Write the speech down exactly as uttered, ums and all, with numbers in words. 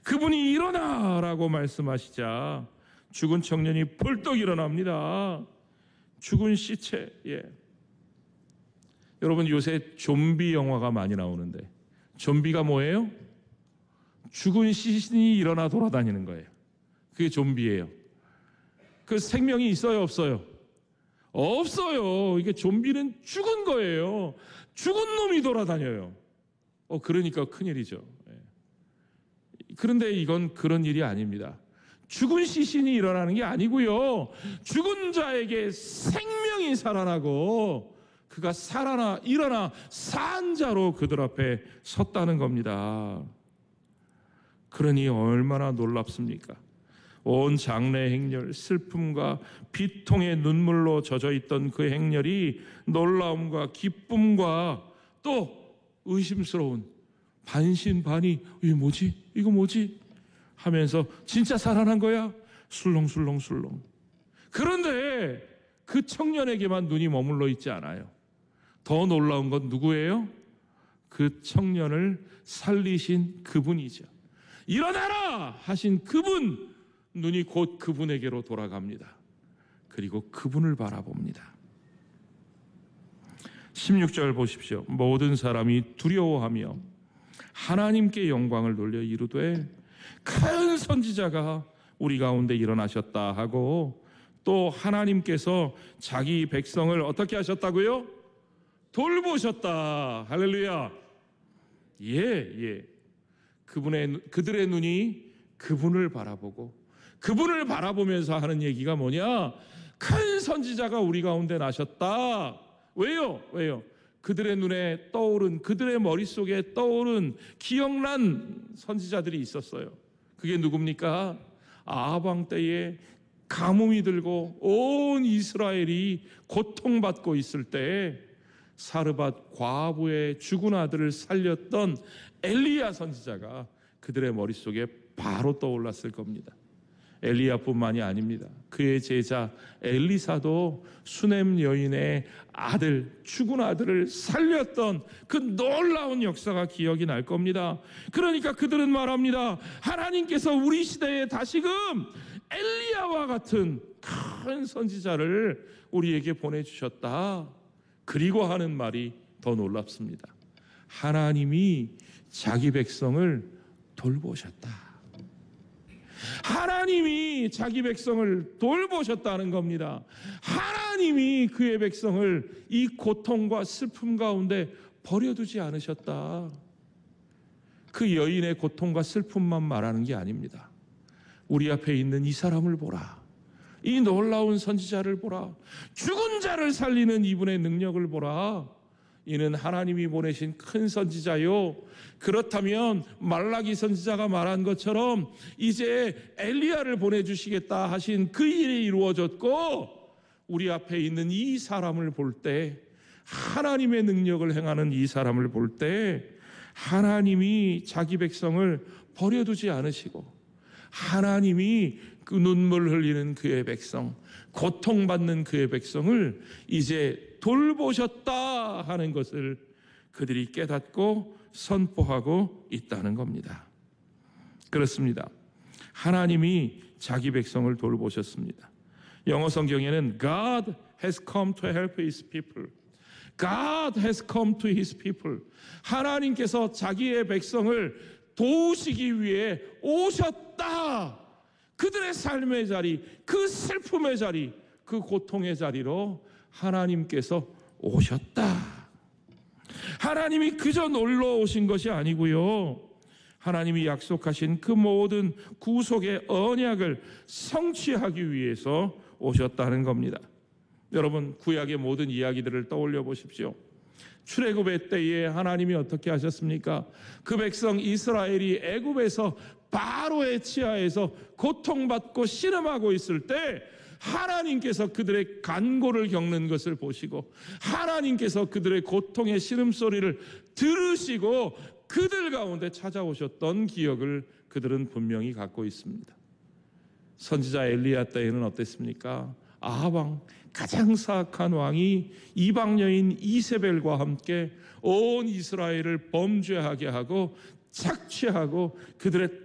그분이 일어나라고 말씀하시자 죽은 청년이 벌떡 일어납니다. 죽은 시체. 예. 여러분, 요새 좀비 영화가 많이 나오는데 좀비가 뭐예요? 죽은 시신이 일어나 돌아다니는 거예요. 그게 좀비예요. 그 생명이 있어요, 없어요? 없어요. 이게 좀비는 죽은 거예요. 죽은 놈이 돌아다녀요. 어, 그러니까 큰일이죠. 그런데 이건 그런 일이 아닙니다. 죽은 시신이 일어나는 게 아니고요. 죽은 자에게 생명이 살아나고 그가 살아나 일어나 산 자로 그들 앞에 섰다는 겁니다. 그러니 얼마나 놀랍습니까? 온 장래 행렬, 슬픔과 비통의 눈물로 젖어있던 그 행렬이 놀라움과 기쁨과 또 의심스러운 반신반의, 이게 뭐지? 이거 뭐지? 하면서 진짜 살아난 거야? 술렁술렁술렁. 그런데 그 청년에게만 눈이 머물러 있지 않아요. 더 놀라운 건 누구예요? 그 청년을 살리신 그분이죠. 일어나라! 하신 그분, 눈이 곧 그분에게로 돌아갑니다. 그리고 그분을 바라봅니다. 십육 절 보십시오. 모든 사람이 두려워하며 하나님께 영광을 돌려 이르되 큰 선지자가 우리 가운데 일어나셨다 하고 또 하나님께서 자기 백성을 어떻게 하셨다고요? 돌보셨다. 할렐루야. 예, 예. 그분의, 그들의 눈이 그분을 바라보고 그분을 바라보면서 하는 얘기가 뭐냐? 큰 선지자가 우리 가운데 나셨다. 왜요? 왜요? 그들의 눈에 떠오른, 그들의 머릿속에 떠오른 기억난 선지자들이 있었어요. 그게 누굽니까? 아방 때에 가뭄이 들고 온 이스라엘이 고통받고 있을 때 사르밧 과부의 죽은 아들을 살렸던 엘리야 선지자가 그들의 머릿속에 바로 떠올랐을 겁니다. 엘리야뿐만이 아닙니다. 그의 제자 엘리사도 수넴 여인의 아들, 죽은 아들을 살렸던 그 놀라운 역사가 기억이 날 겁니다. 그러니까 그들은 말합니다. 하나님께서 우리 시대에 다시금 엘리야와 같은 큰 선지자를 우리에게 보내주셨다. 그리고 하는 말이 더 놀랍습니다. 하나님이 자기 백성을 돌보셨다. 하나님이 자기 백성을 돌보셨다는 겁니다. 하나님이 그의 백성을 이 고통과 슬픔 가운데 버려두지 않으셨다. 그 여인의 고통과 슬픔만 말하는 게 아닙니다. 우리 앞에 있는 이 사람을 보라. 이 놀라운 선지자를 보라. 죽은 자를 살리는 이분의 능력을 보라. 이는 하나님이 보내신 큰 선지자요. 그렇다면 말라기 선지자가 말한 것처럼 이제 엘리야를 보내주시겠다 하신 그 일이 이루어졌고, 우리 앞에 있는 이 사람을 볼 때, 하나님의 능력을 행하는 이 사람을 볼 때 하나님이 자기 백성을 버려두지 않으시고, 하나님이 그 눈물 흘리는 그의 백성, 고통받는 그의 백성을 이제 돌보셨다 하는 것을 그들이 깨닫고 선포하고 있다는 겁니다. 그렇습니다. 하나님이 자기 백성을 돌보셨습니다. 영어 성경에는 God has come to help his people. God has come to his people. 하나님께서 자기의 백성을 도우시기 위해 오셨다. 그들의 삶의 자리, 그 슬픔의 자리, 그 고통의 자리로 하나님께서 오셨다. 하나님이 그저 놀러 오신 것이 아니고요, 하나님이 약속하신 그 모든 구속의 언약을 성취하기 위해서 오셨다는 겁니다. 여러분, 구약의 모든 이야기들을 떠올려 보십시오. 출애굽의 때에 하나님이 어떻게 하셨습니까? 그 백성 이스라엘이 애굽에서 바로의 치하에서 고통받고 신음하고 있을 때 하나님께서 그들의 간고를 겪는 것을 보시고, 하나님께서 그들의 고통의 신음소리를 들으시고 그들 가운데 찾아오셨던 기억을 그들은 분명히 갖고 있습니다. 선지자 엘리야 때에는 어땠습니까? 아합왕, 가장 사악한 왕이 이방 여인 이세벨과 함께 온 이스라엘을 범죄하게 하고 착취하고 그들의